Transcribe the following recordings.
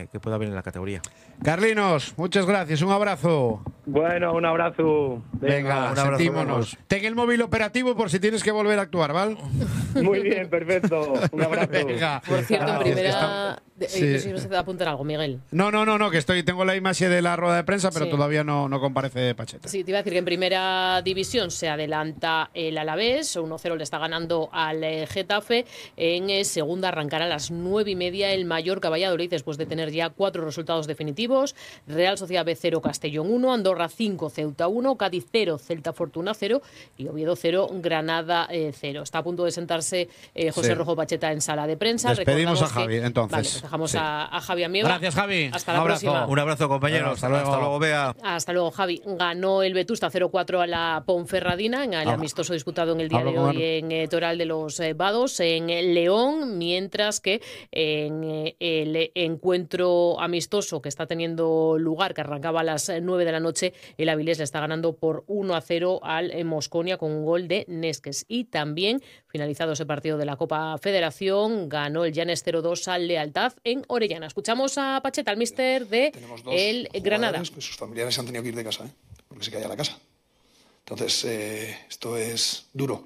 que pueda haber en la categoría. Carlinos, muchas gracias, un abrazo. Bueno, un abrazo. Venga, sentímonos. Ten el móvil operativo por si tienes que volver a actuar, ¿vale? Muy bien, perfecto. Un abrazo. Venga. Por cierto, en primera... Sí. Si no se te va a apuntar algo, Miguel. No, que tengo la imagen de la rueda de prensa, pero Sí. todavía no comparece Pacheta. Sí, te iba a decir que en primera división se adelanta el Alavés, 1-0 le está ganando al Getafe. En segunda arrancará a las 9:30 el Mallorca Valladolid, después de tener ya 4 resultados definitivos. Real Sociedad B 0, Castellón 1, Andorra 5, Ceuta 1, Cádiz 0, Celta Fortuna 0 y Oviedo 0, Granada 0. Está a punto de sentarse José Rojo Pacheta en sala de prensa. Despedimos a Recordamos Javi, entonces. Vale, pues dejamos Sí. a Javi Amieva. Gracias, Javi. Hasta Un la abrazo. próxima. Un abrazo, compañeros. Bueno, hasta luego. Bea. Hasta luego, Javi. Ganó el Vetusta 0-4 a la Ponferradina en el amistoso disputado en el día de hoy en Toral de los Vados, en León, mientras que en el encuentro amistoso que está teniendo lugar, que arrancaba a las 9 de la noche, el Avilés le está ganando por 1-0 al Mosconia con un gol de Nesques. Y también, finalizado ese partido de la Copa Federación, ganó el Llanes 0-2 al Lealtad en Orellana. Escuchamos a Pacheta, al míster de el Granada. Que sus familiares han tenido que ir de casa, porque se caía la casa. Entonces, esto es duro.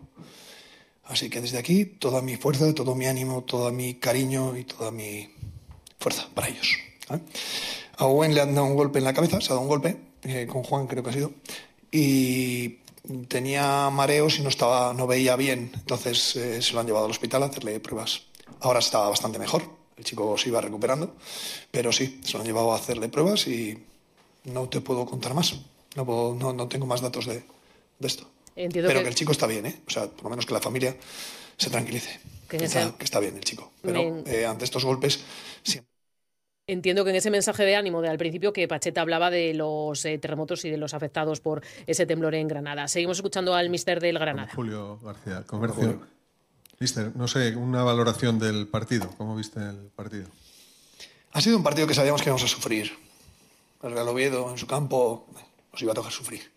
Así que desde aquí, toda mi fuerza, todo mi ánimo, todo mi cariño y toda mi fuerza para ellos. A Owen le han dado un golpe en la cabeza, se ha dado un golpe, con Juan creo que ha sido, y tenía mareos y no veía bien. Entonces se lo han llevado al hospital a hacerle pruebas. Ahora está bastante mejor, el chico se iba recuperando, pero sí, se lo han llevado a hacerle pruebas y no te puedo contar más. No tengo más datos de esto. Entiendo pero que el chico está bien, O sea, por lo menos que la familia se tranquilice. Que está bien el chico. Pero ante estos golpes, siempre. Entiendo que en ese mensaje de ánimo de al principio que Pacheta hablaba de los terremotos y de los afectados por ese temblor en Granada. Seguimos escuchando al míster del Granada. Julio García, Comercio. Míster, no sé, una valoración del partido. ¿Cómo viste el partido? Ha sido un partido que sabíamos que íbamos a sufrir. El Real Oviedo en su campo nos iba a tocar sufrir.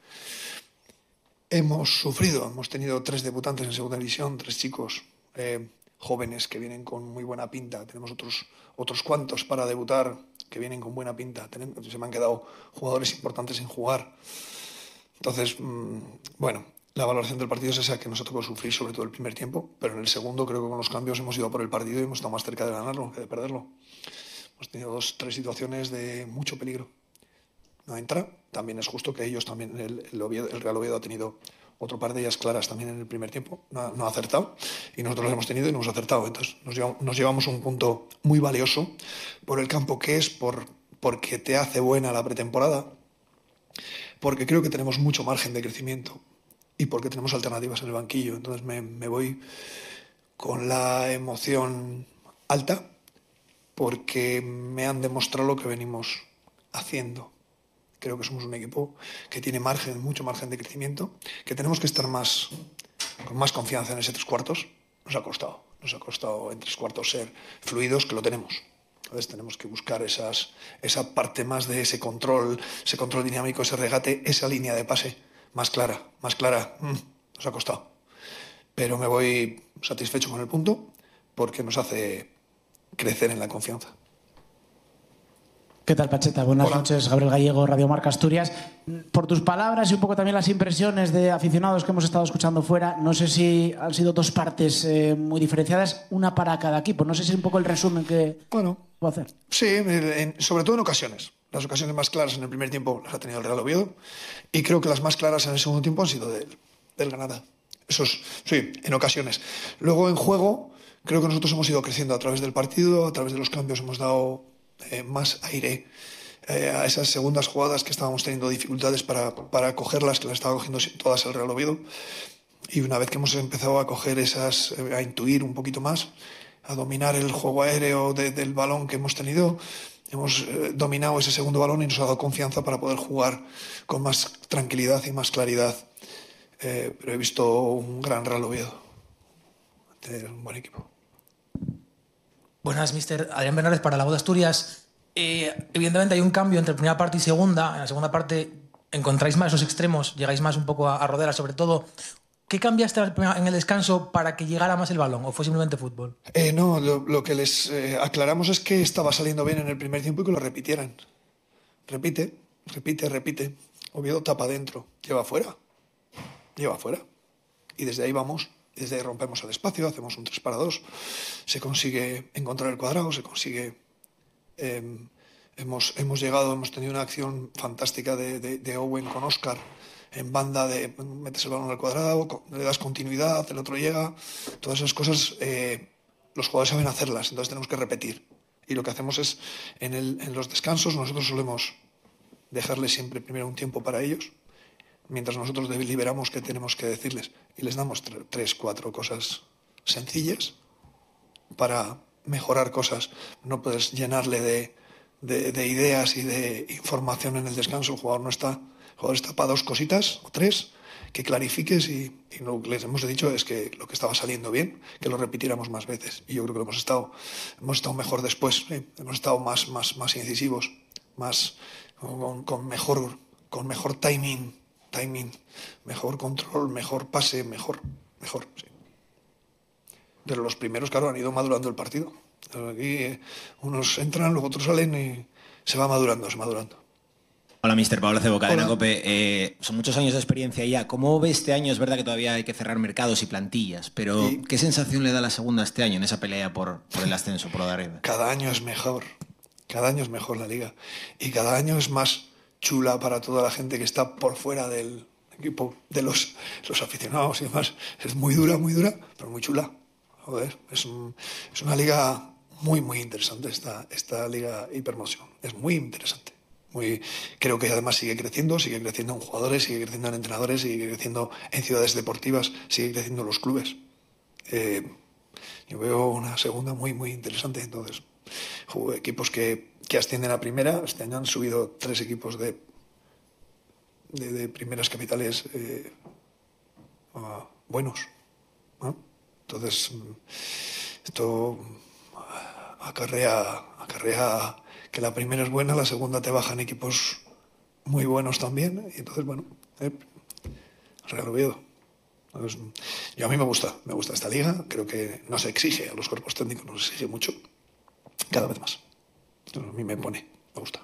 Hemos sufrido, hemos tenido 3 debutantes en segunda división, 3 chicos jóvenes que vienen con muy buena pinta. Tenemos otros cuantos para debutar que vienen con buena pinta. Se me han quedado jugadores importantes sin jugar. Entonces, bueno, la valoración del partido es esa, que nos ha tocado sufrir sobre todo el primer tiempo, pero en el segundo creo que con los cambios hemos ido por el partido y hemos estado más cerca de ganarlo que de perderlo. Hemos tenido 2-3 situaciones de mucho peligro. No entra. También es justo que ellos también, el Real Oviedo ha tenido otro par de ellas claras también en el primer tiempo. No ha acertado y nosotros las hemos tenido y no hemos acertado. Entonces nos llevamos un punto muy valioso por el campo que es, porque te hace buena la pretemporada, porque creo que tenemos mucho margen de crecimiento y porque tenemos alternativas en el banquillo. Entonces me voy con la emoción alta porque me han demostrado lo que venimos haciendo. Creo que somos un equipo que tiene mucho margen de crecimiento, que tenemos que estar con más confianza en ese 3 cuartos. Nos ha costado en 3 cuartos ser fluidos, que lo tenemos. Entonces tenemos que buscar esa parte más de ese control dinámico, ese regate, esa línea de pase más clara. Nos ha costado. Pero me voy satisfecho con el punto porque nos hace crecer en la confianza. ¿Qué tal, Pacheta? Buenas noches, Gabriel Gallego, Radio Marca Asturias. Por tus palabras y un poco también las impresiones de aficionados que hemos estado escuchando fuera, no sé si han sido 2 partes muy diferenciadas, una para cada equipo. No sé si es un poco el resumen que puedo hacer. Sí, sobre todo en ocasiones. Las ocasiones más claras en el primer tiempo las ha tenido el Real Oviedo y creo que las más claras en el segundo tiempo han sido del Granada. Sí, en ocasiones. Luego en juego creo que nosotros hemos ido creciendo a través del partido, a través de los cambios hemos dado más aire a esas segundas jugadas que estábamos teniendo dificultades para cogerlas, que las estaba cogiendo todas el Real Oviedo. Y una vez que hemos empezado a coger a intuir un poquito más, a dominar el juego aéreo del balón que hemos tenido, hemos dominado ese segundo balón y nos ha dado confianza para poder jugar con más tranquilidad y más claridad. Pero he visto un gran Real Oviedo, un buen equipo. Buenas, míster. Adrián Bernales para La Voz de Asturias. Evidentemente hay un cambio entre primera parte y segunda. En la segunda parte encontráis más esos extremos, llegáis más un poco a rodear, sobre todo ¿Qué cambiaste en el descanso para que llegara más el balón o fue simplemente fútbol? No, lo que les aclaramos es que estaba saliendo bien en el primer tiempo y que lo repitieran. Repite. Oviedo tapa adentro, lleva fuera. Y desde ahí vamos, desde ahí rompemos el espacio, hacemos un 3-2, se consigue encontrar el cuadrado, se consigue... hemos tenido una acción fantástica de Owen con Óscar en banda, metes el balón al cuadrado, le das continuidad, el otro llega, todas esas cosas los jugadores saben hacerlas, entonces tenemos que repetir. Y lo que hacemos es, en los descansos, nosotros solemos dejarles siempre primero un tiempo para ellos, mientras nosotros deliberamos qué tenemos que decirles, y les damos 3-4 cosas sencillas para mejorar cosas. No puedes llenarle de ideas y de información en el descanso. El jugador está para 2 cositas o 3 que clarifiques, y lo que les hemos dicho es que lo que estaba saliendo bien, que lo repitiéramos más veces. Y yo creo que hemos estado mejor después, hemos estado más incisivos, más con mejor timing, mejor control, mejor pase, mejor, sí. Pero los primeros, claro, han ido madurando el partido. Aquí unos entran, luego otros salen y se va madurando. Hola, mister. Pablo Acebo, Cadena COPE. Son muchos años de experiencia ya. ¿Cómo ve este año? Es verdad que todavía hay que cerrar mercados y plantillas, pero ¿qué sensación le da la segunda este año en esa pelea por el ascenso, por lo de arriba? Cada año es mejor la liga. Y cada año es más chula para toda la gente que está por fuera del equipo, de los aficionados y demás. Es muy dura, pero muy chula. Joder, es una liga muy interesante esta liga Hipermotion. Es muy interesante. Creo que además sigue creciendo en jugadores, sigue creciendo en entrenadores, sigue creciendo en ciudades deportivas, sigue creciendo en los clubes. Yo veo una segunda muy interesante. Entonces, equipos que ascienden a primera. Este año han subido 3 equipos de primeras capitales buenos, ¿no? Entonces, esto acarrea que la primera es buena, la segunda te bajan equipos muy buenos también, y entonces, bueno, Real Oviedo. Entonces, a mí me gusta esta liga, creo que nos exige, a los cuerpos técnicos nos exige mucho, cada vez más. Entonces, a mí me gusta.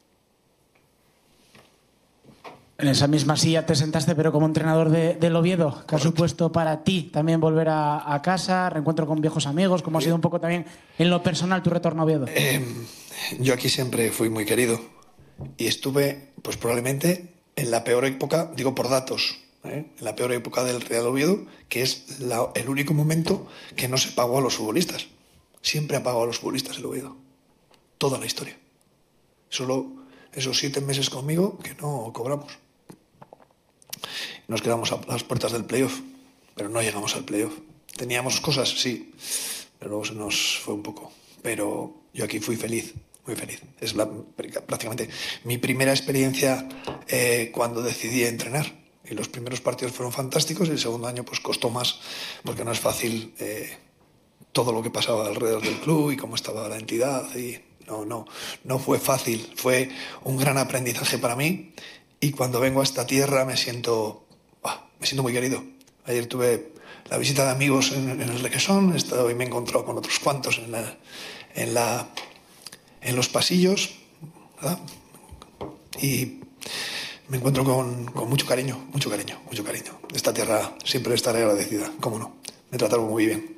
En esa misma silla te sentaste, pero como entrenador del Oviedo. ¿Qué ha supuesto para ti también volver a casa, reencuentro con viejos amigos? ¿Cómo ha sido un poco también en lo personal tu retorno a Oviedo? Yo aquí siempre fui muy querido y estuve, pues probablemente en la peor época, digo por datos, en la peor época del Real Oviedo, que es el único momento que no se pagó a los futbolistas. Siempre ha pagado a los futbolistas el Oviedo. Toda la historia. Solo esos 7 meses conmigo que no cobramos. Nos quedamos a las puertas del playoff, pero no llegamos al playoff. Teníamos cosas, sí, pero luego se nos fue un poco. Pero yo aquí fui feliz, muy feliz. Es prácticamente mi primera experiencia cuando decidí entrenar. Y los primeros partidos fueron fantásticos y el segundo año pues costó más, porque no es fácil todo lo que pasaba alrededor del club y cómo estaba la entidad. Y no fue fácil, fue un gran aprendizaje para mí. Y cuando vengo a esta tierra me siento muy querido. Ayer tuve la visita de amigos en el Requesón, hoy me he encontrado con otros cuantos en los pasillos, ¿verdad? Y me encuentro con mucho cariño. Esta tierra siempre estaré agradecida, cómo no. Me trataron muy bien.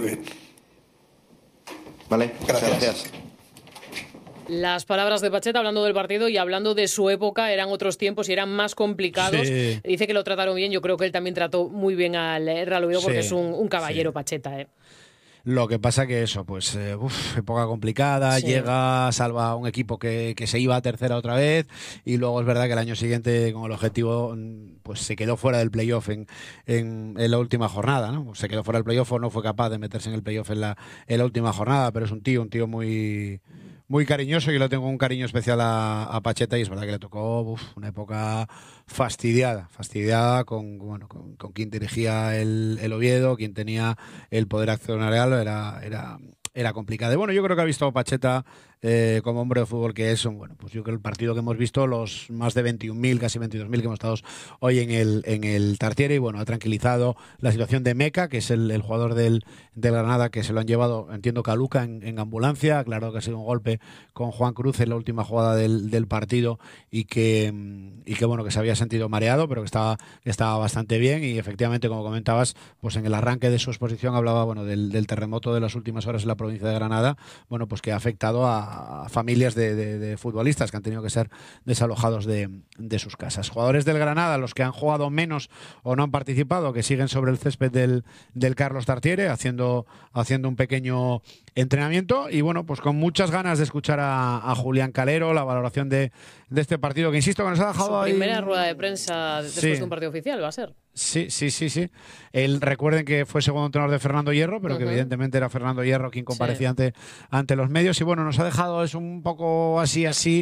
Vale, gracias. Las palabras de Pacheta hablando del partido y hablando de su época, eran otros tiempos y eran más complicados. Sí. Dice que lo trataron bien, yo creo que él también trató muy bien al Real Oviedo porque es un caballero, Pacheta. Lo que pasa que eso, pues, época complicada, llega, salva a un equipo que se iba a tercera otra vez y luego es verdad que el año siguiente con el objetivo pues se quedó fuera del playoff en la última jornada, ¿no? Se quedó fuera del playoff o no fue capaz de meterse en el playoff en la última jornada, pero es un tío muy cariñoso. Yo le tengo un cariño especial a Pacheta y es verdad que le tocó una época fastidiada con quien dirigía el Oviedo, quien tenía el poder accionarial, era complicada. Y bueno, yo creo que ha visto Pacheta como hombre de fútbol que es, bueno, pues yo creo que el partido que hemos visto, los más de 21.000, casi 22.000 que hemos estado hoy en el Tartiere, y bueno, ha tranquilizado la situación de Meca, que es el jugador del Granada, que se lo han llevado, entiendo, Caluca en ambulancia. Claro que ha sido un golpe con Juan Cruz en la última jugada del partido y que bueno, que se había sentido mareado, pero que estaba bastante bien. Y efectivamente, como comentabas, pues en el arranque de su exposición hablaba, bueno, del terremoto de las últimas horas en la provincia de Granada, bueno, pues que ha afectado a familias de futbolistas que han tenido que ser desalojados de sus casas. Jugadores del Granada, los que han jugado menos o no han participado, que siguen sobre el césped del Carlos Tartiere, haciendo un pequeño entrenamiento, y bueno, pues con muchas ganas de escuchar a Julián Calero, la valoración de este partido, que insisto que nos ha dejado su primera rueda de prensa después de un partido oficial, va a ser. Sí. Recuerden que fue segundo entrenador de Fernando Hierro, pero que evidentemente era Fernando Hierro quien comparecía ante los medios, y bueno, nos ha dejado es un poco así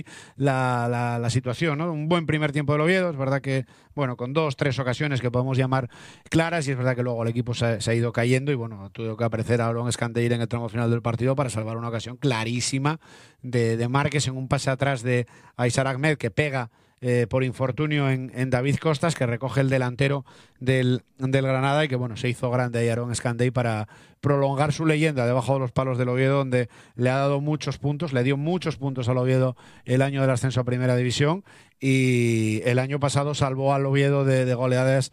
la situación, ¿no? Un buen primer tiempo del Oviedo, es verdad que, bueno, con 2-3 ocasiones que podemos llamar claras, y es verdad que luego el equipo se ha ido cayendo, y bueno, tuvo que aparecer Aaron Escandeir en el tramo final del partido para salvar una ocasión clarísima de Márquez en un pase atrás de Aysar Ahmed, que pega por infortunio en David Costas, que recoge el delantero del Granada, y que bueno, se hizo grande ahí Aaron Escandey para prolongar su leyenda debajo de los palos del Oviedo, donde le ha dado muchos puntos, le dio muchos puntos al Oviedo el año del ascenso a Primera División, y el año pasado salvó al Oviedo de goleadas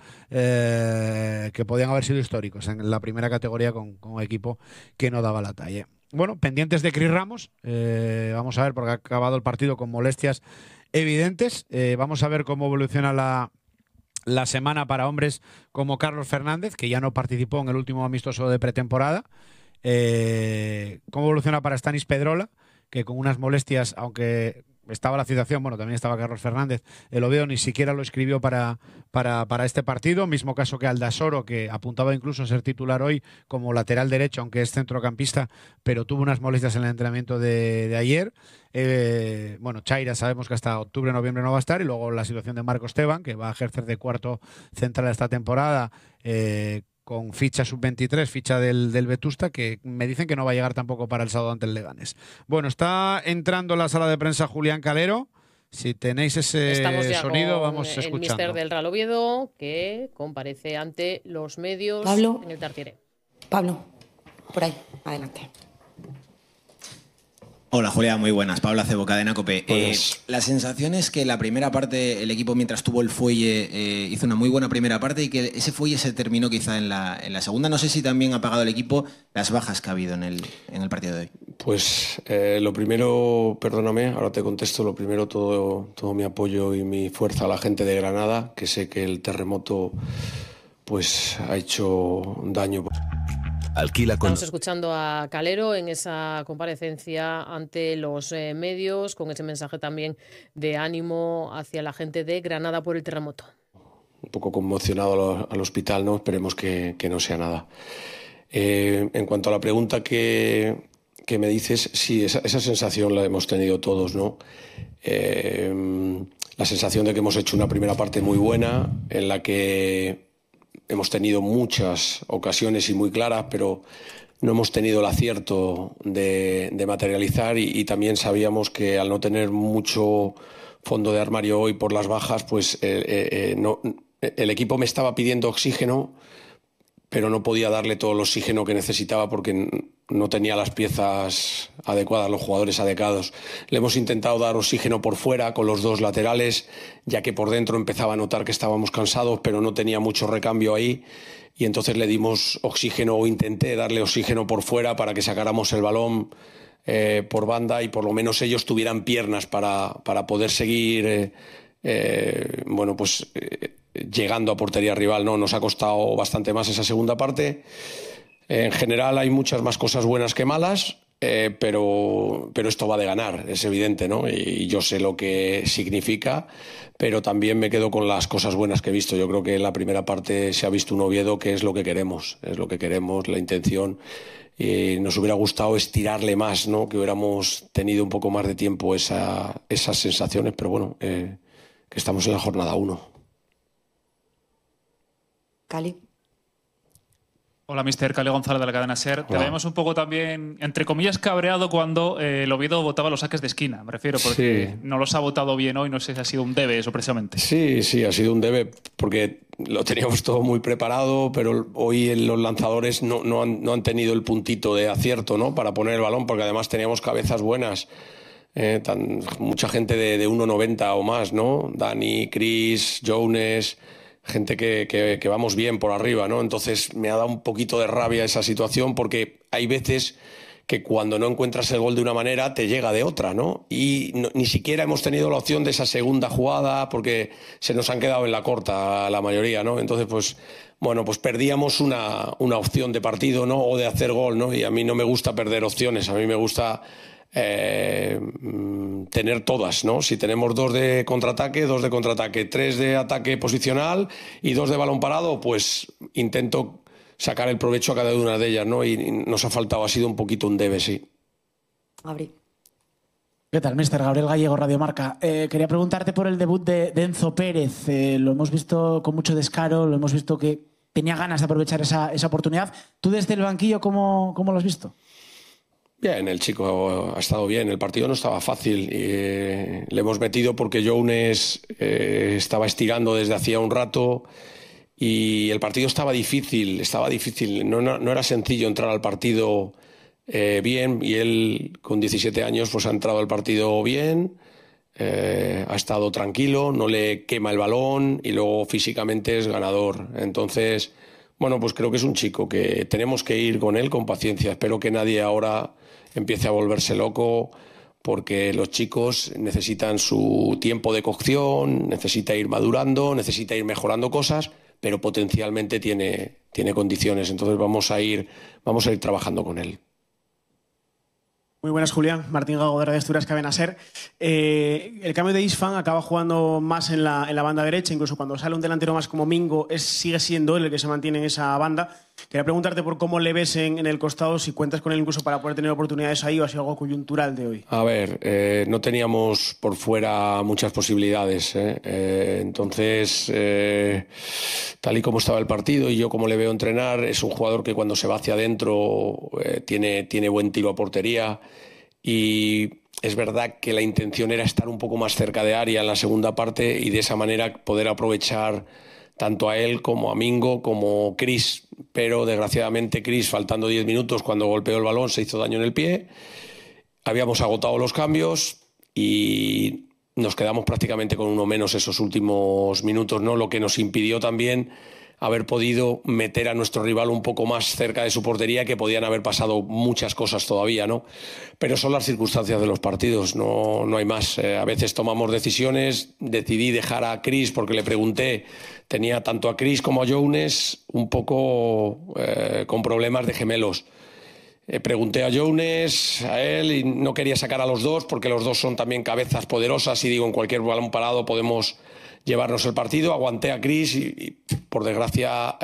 que podían haber sido históricos en la primera categoría con un equipo que no daba la talla. Bueno, pendientes de Cris Ramos, vamos a ver, porque ha acabado el partido con molestias evidentes. Vamos a ver cómo evoluciona la semana para hombres como Carlos Fernández, que ya no participó en el último amistoso de pretemporada. Cómo evoluciona para Stanis Pedrola, que con unas molestias, aunque estaba la citación, bueno, también estaba Carlos Fernández, el Oviedo ni siquiera lo escribió para este partido. Mismo caso que Aldasoro, que apuntaba incluso a ser titular hoy como lateral derecho, aunque es centrocampista, pero tuvo unas molestias en el entrenamiento de ayer. Bueno, Chaira sabemos que hasta octubre, noviembre no va a estar, y luego la situación de Marco Esteban, que va a ejercer de cuarto central esta temporada, con ficha sub-23, ficha del Vetusta, que me dicen que no va a llegar tampoco para el sábado ante el Leganés. Bueno, está entrando en la sala de prensa Julián Calero. Si tenéis ese sonido, vamos escuchando. El míster del Real Oviedo, que comparece ante los medios en el Tartiere. Pablo, por ahí, adelante. Hola Julia, muy buenas. Pablo Acebo, Cadena COPE. La sensación es que la primera parte, el equipo mientras tuvo el fuelle hizo una muy buena primera parte, y que ese fuelle se terminó quizá en la segunda. No sé si también ha pagado el equipo las bajas que ha habido en el partido de hoy. Pues lo primero, perdóname, ahora te contesto, lo primero todo mi apoyo y mi fuerza a la gente de Granada, que sé que el terremoto pues ha hecho daño. Estamos escuchando a Calero en esa comparecencia ante los medios, con ese mensaje también de ánimo hacia la gente de Granada por el terremoto. Un poco conmocionado al hospital, ¿no? Esperemos que no sea nada. En cuanto a la pregunta que me dices, sí, esa sensación la hemos tenido todos, ¿no? La sensación de que hemos hecho una primera parte muy buena, en la que hemos tenido muchas ocasiones y muy claras, pero no hemos tenido el acierto de materializar, y también sabíamos que al no tener mucho fondo de armario hoy por las bajas, pues el equipo me estaba pidiendo oxígeno, pero no podía darle todo el oxígeno que necesitaba porque no tenía las piezas adecuadas, los jugadores adecuados. Le hemos intentado dar oxígeno por fuera con los dos laterales, ya que por dentro empezaba a notar que estábamos cansados, pero no tenía mucho recambio ahí, y entonces le dimos oxígeno, o intenté darle oxígeno por fuera para que sacáramos el balón por banda, y por lo menos ellos tuvieran piernas para poder seguir llegando a portería rival, ¿no? Nos ha costado bastante más esa segunda parte. En general hay muchas más cosas buenas que malas, pero esto va de ganar, es evidente, ¿no? Y yo sé lo que significa, pero también me quedo con las cosas buenas que he visto. Yo creo que en la primera parte se ha visto un Oviedo que es lo que queremos, la intención. Y nos hubiera gustado estirarle más, ¿no? Que hubiéramos tenido un poco más de tiempo esas sensaciones, pero bueno, que estamos en la jornada 1. Cali. Hola, mister. Caleo González de la cadena SER. Te veíamos un poco también, entre comillas, cabreado cuando el Oviedo votaba los saques de esquina, me refiero, porque no los ha votado bien hoy, no sé si ha sido un debe eso precisamente. Sí, ha sido un debe, porque lo teníamos todo muy preparado, pero hoy los lanzadores no han tenido el puntito de acierto, ¿no?, para poner el balón, porque además teníamos cabezas buenas. Mucha gente de 1,90 o más, ¿no? Dani, Chris, Jones, gente que vamos bien por arriba, ¿no? Entonces me ha dado un poquito de rabia esa situación, porque hay veces que cuando no encuentras el gol de una manera te llega de otra, ¿no? Y ni siquiera hemos tenido la opción de esa segunda jugada, porque se nos han quedado en la corta la mayoría, ¿no? Entonces, pues perdíamos una opción de partido, ¿no?, o de hacer gol, ¿no? Y a mí no me gusta perder opciones, a mí me gusta tener todas, ¿no? Si tenemos 2 de contraataque, 3 de ataque posicional y 2 de balón parado, pues intento sacar el provecho a cada una de ellas, ¿no? Y nos ha faltado, ha sido un poquito un debe, sí. Gabri. ¿Qué tal, mister? Gabriel Gallego, Radio Marca. Quería preguntarte por el debut de Enzo Pérez. Lo hemos visto con mucho descaro, lo hemos visto que tenía ganas de aprovechar esa oportunidad. ¿Tú desde el banquillo cómo lo has visto? Bien, el chico ha estado bien. El partido no estaba fácil. Le hemos metido porque Jones estaba estirando desde hacía un rato y el partido estaba difícil. No era sencillo entrar al partido bien, y él con 17 años pues ha entrado al partido bien, ha estado tranquilo, no le quema el balón y luego físicamente es ganador. Entonces, pues creo que es un chico que tenemos que ir con él con paciencia. Espero que nadie ahora empiece a volverse loco, porque los chicos necesitan su tiempo de cocción, necesita ir madurando, necesita ir mejorando cosas, pero potencialmente tiene condiciones. Entonces vamos a ir trabajando con él. Muy buenas, Julián. Martín Gago de Radio Asturias, Cadena SER. El cambio de Isfan acaba jugando más en la banda derecha, incluso cuando sale un delantero más como Mingo, sigue siendo él el que se mantiene en esa banda. Quería preguntarte por cómo le ves en el costado, si cuentas con él incluso para poder tener oportunidades ahí o ha sido algo coyuntural de hoy. A ver, no teníamos por fuera muchas posibilidades. Entonces, tal y como estaba el partido y yo como le veo entrenar, es un jugador que cuando se va hacia adentro tiene buen tiro a portería. Y es verdad que la intención era estar un poco más cerca de área en la segunda parte y de esa manera poder aprovechar tanto a él como a Mingo como Chris, pero desgraciadamente Chris, faltando 10 minutos cuando golpeó el balón, se hizo daño en el pie. Habíamos agotado los cambios y nos quedamos prácticamente con uno menos esos últimos minutos, ¿no? Lo que nos impidió también haber podido meter a nuestro rival un poco más cerca de su portería, que podían haber pasado muchas cosas todavía, ¿no? Pero son las circunstancias de los partidos, no hay más. A veces tomamos decisiones. Decidí dejar a Chris porque le pregunté, tenía tanto a Chris como a Jones un poco con problemas de gemelos. Pregunté a Jones, a él, y no quería sacar a los dos porque los dos son también cabezas poderosas y digo, en cualquier balón parado podemos llevarnos el partido. Aguanté a Chris y por desgracia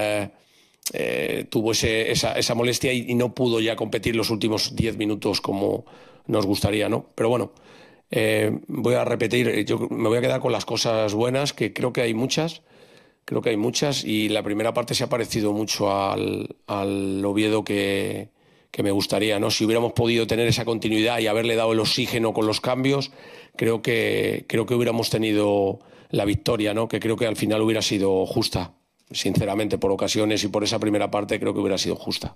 tuvo esa molestia y no pudo ya competir los últimos 10 minutos como nos gustaría, ¿no? Pero bueno, voy a repetir, yo me voy a quedar con las cosas buenas, que creo que hay muchas, y la primera parte se ha parecido mucho al Oviedo que me gustaría, ¿no? Si hubiéramos podido tener esa continuidad y haberle dado el oxígeno con los cambios, creo que hubiéramos tenido la victoria, ¿no? Que creo que al final hubiera sido justa, sinceramente, por ocasiones, y por esa primera parte creo que hubiera sido justa.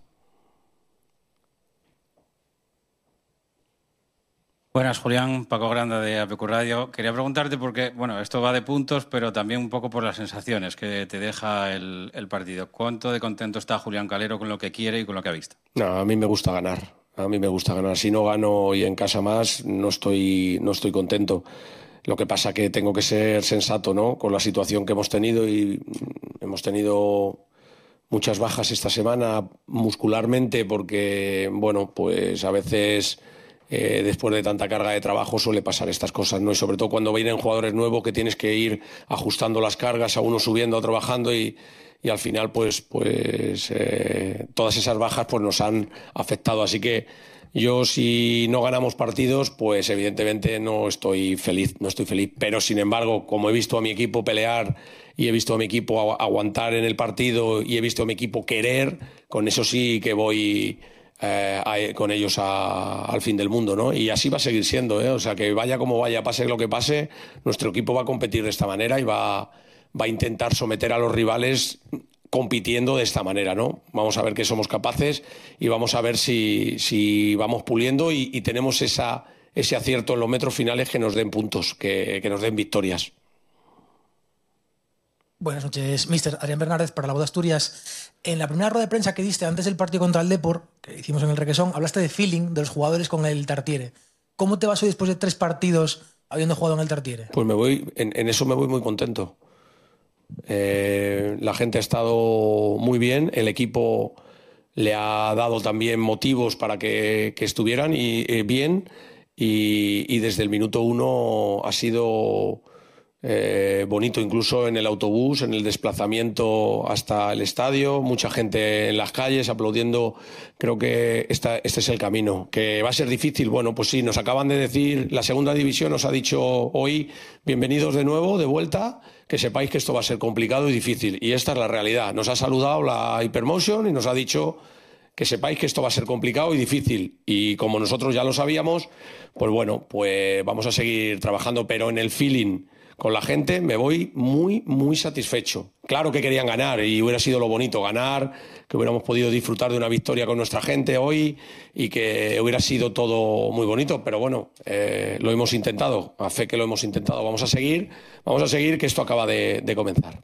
Buenas, Julián. Paco Granda de APQ Radio. Quería preguntarte porque, esto va de puntos, pero también un poco por las sensaciones que te deja el partido. ¿Cuánto de contento está Julián Calero con lo que quiere y con lo que ha visto? No, a mí me gusta ganar. Si no gano y en casa más, no estoy contento. Lo que pasa que tengo que ser sensato, ¿no? Con la situación que hemos tenido, y hemos tenido muchas bajas esta semana muscularmente porque, pues a veces después de tanta carga de trabajo suele pasar estas cosas, ¿no? Y sobre todo cuando vienen jugadores nuevos que tienes que ir ajustando las cargas, a uno subiendo, a otro bajando, y al final todas esas bajas pues nos han afectado. Así que Yo, si no ganamos partidos, pues evidentemente no estoy feliz, pero sin embargo, como he visto a mi equipo pelear y he visto a mi equipo aguantar en el partido y he visto a mi equipo querer, con eso sí que voy con ellos al fin del mundo, ¿no? Y así va a seguir siendo, ¿eh? O sea, que vaya como vaya, pase lo que pase, nuestro equipo va a competir de esta manera y va a intentar someter a los rivales compitiendo de esta manera, ¿no? Vamos a ver qué somos capaces y vamos a ver si vamos puliendo y tenemos ese acierto en los metros finales que nos den puntos, que nos den victorias. Buenas noches, mister. Adrián Bernárdez para La Voz de Asturias. En la primera rueda de prensa que diste antes del partido contra el Depor, que hicimos en el Requesón, hablaste de feeling de los jugadores con el Tartiere. ¿Cómo te vas hoy después de 3 partidos habiendo jugado en el Tartiere? Pues en eso me voy muy contento. La gente ha estado muy bien, el equipo le ha dado también motivos para que estuvieran bien y desde el minuto 1 ha sido bonito, incluso en el autobús, en el desplazamiento hasta el estadio, mucha gente en las calles aplaudiendo. Creo que este es el camino. ¿Que va a ser difícil? Bueno, pues sí, nos acaban de decir, la segunda división nos ha dicho hoy, bienvenidos de nuevo, de vuelta, que sepáis que esto va a ser complicado y difícil. Y esta es la realidad. Nos ha saludado la Hypermotion y nos ha dicho que sepáis que esto va a ser complicado y difícil. Y como nosotros ya lo sabíamos, pues bueno, pues vamos a seguir trabajando, pero en el feeling con la gente me voy muy, muy satisfecho. Claro que querían ganar y hubiera sido lo bonito ganar, que hubiéramos podido disfrutar de una victoria con nuestra gente hoy y que hubiera sido todo muy bonito, pero bueno, lo hemos intentado, a fe que lo hemos intentado. Vamos a seguir, que esto acaba de comenzar.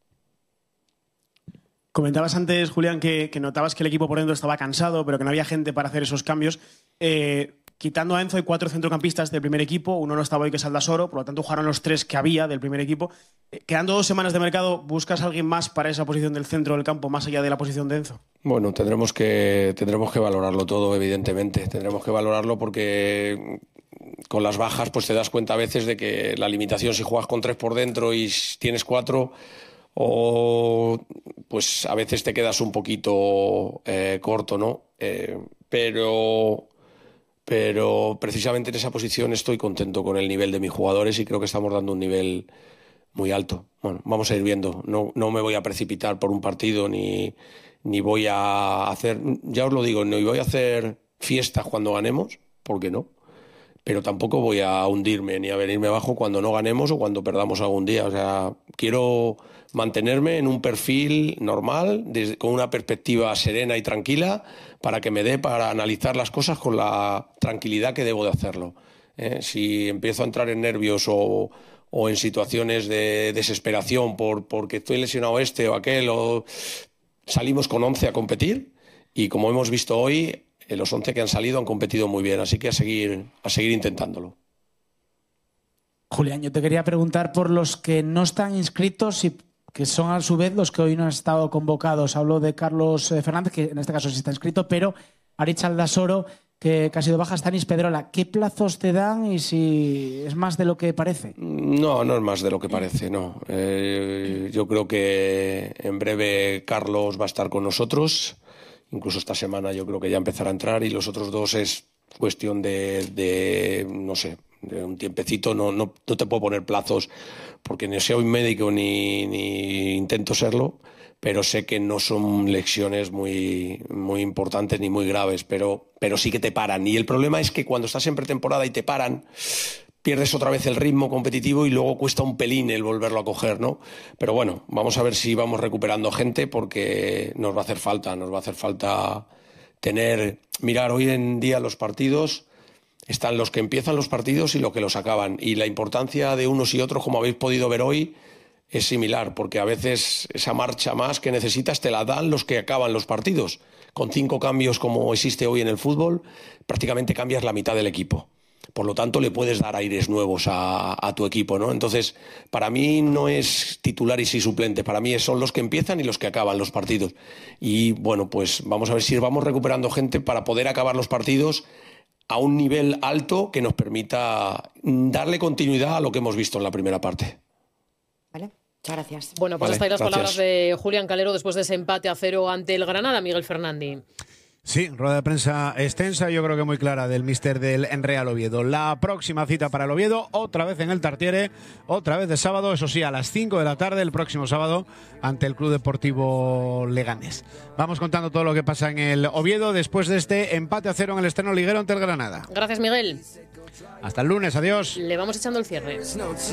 Comentabas antes, Julián, que notabas que el equipo por dentro estaba cansado, pero que no había gente para hacer esos cambios. Quitando a Enzo, hay 4 centrocampistas del primer equipo. Uno no estaba hoy, que es Aldasoro, por lo tanto jugaron los 3 que había del primer equipo. Quedando 2 semanas de mercado, ¿buscas a alguien más para esa posición del centro del campo, más allá de la posición de Enzo? Bueno, tendremos que valorarlo todo, evidentemente. Tendremos que valorarlo porque con las bajas pues te das cuenta a veces de que la limitación, si juegas con 3 por dentro y tienes 4, o pues a veces te quedas un poquito corto, ¿no? Pero precisamente en esa posición estoy contento con el nivel de mis jugadores y creo que estamos dando un nivel muy alto. Bueno, vamos a ir viendo. No me voy a precipitar por un partido ni voy a hacer, ya os lo digo, ni voy a hacer fiestas cuando ganemos, porque no. Pero tampoco voy a hundirme ni a venirme abajo cuando no ganemos o cuando perdamos algún día. O sea, quiero mantenerme en un perfil normal, con una perspectiva serena y tranquila, para que me dé para analizar las cosas con la tranquilidad que debo de hacerlo. Si empiezo a entrar en nervios o en situaciones de desesperación porque estoy lesionado o aquel, salimos con 11 a competir y como hemos visto hoy, los 11 que han salido han competido muy bien, así que a seguir intentándolo. Julián, yo te quería preguntar por los que no están inscritos y que son a su vez los que hoy no han estado convocados. Hablo de Carlos Fernández, que en este caso sí está inscrito, pero Aritz Aldasoro, que ha sido baja, Stanis Pedrola. ¿Qué plazos te dan y si es más de lo que parece? No es más de lo que parece, no. Yo creo que en breve Carlos va a estar con nosotros. Incluso esta semana yo creo que ya empezará a entrar y los otros 2 es cuestión de no sé, de un tiempecito. No te puedo poner plazos porque ni soy médico ni intento serlo, pero sé que no son lesiones muy, muy importantes ni muy graves, pero sí que te paran. Y el problema es que cuando estás en pretemporada y te paran, pierdes otra vez el ritmo competitivo y luego cuesta un pelín el volverlo a coger, ¿no? Pero bueno, vamos a ver si vamos recuperando gente porque nos va a hacer falta mirar hoy en día los partidos, están los que empiezan los partidos y los que los acaban. Y la importancia de unos y otros, como habéis podido ver hoy, es similar, porque a veces esa marcha más que necesitas te la dan los que acaban los partidos. Con 5 cambios como existe hoy en el fútbol, prácticamente cambias la mitad del equipo. Por lo tanto, le puedes dar aires nuevos a tu equipo, ¿no? Entonces, para mí no es titulares y suplentes, para mí son los que empiezan y los que acaban los partidos. Y bueno, pues vamos a ver si vamos recuperando gente para poder acabar los partidos a un nivel alto que nos permita darle continuidad a lo que hemos visto en la primera parte. Vale, muchas gracias. Bueno, pues hasta ahí las palabras de Julián Calero después de ese empate a 0 ante el Granada, Miguel Fernandi. Sí, rueda de prensa extensa, yo creo que muy clara del míster del Real Oviedo. La próxima cita para el Oviedo, otra vez en el Tartiere, otra vez de sábado, eso sí, a las 5 de la tarde, el próximo sábado, ante el Club Deportivo Leganés. Vamos contando todo lo que pasa en el Oviedo después de este empate a 0 en el estreno liguero ante el Granada. Gracias, Miguel. Hasta el lunes, adiós. Le vamos echando el cierre.